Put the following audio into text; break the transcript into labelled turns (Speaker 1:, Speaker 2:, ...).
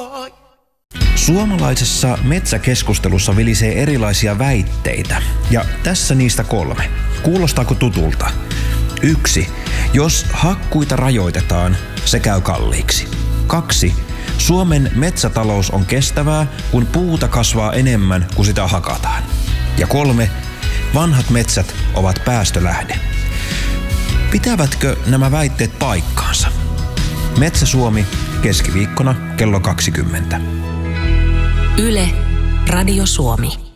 Speaker 1: Suomalaisessa metsäkeskustelussa vilisee erilaisia väitteitä, ja tässä niistä 3. Kuulostaako tutulta? 1. Jos hakkuita rajoitetaan, se käy kalliiksi. 2. Suomen metsätalous on kestävää, kun puuta kasvaa enemmän kuin sitä hakataan. Ja 3. Vanhat metsät ovat päästölähde. Pitävätkö nämä väitteet paikkaansa? Metsä Suomi, keskiviikkona kello 20.
Speaker 2: Yle, Radio Suomi.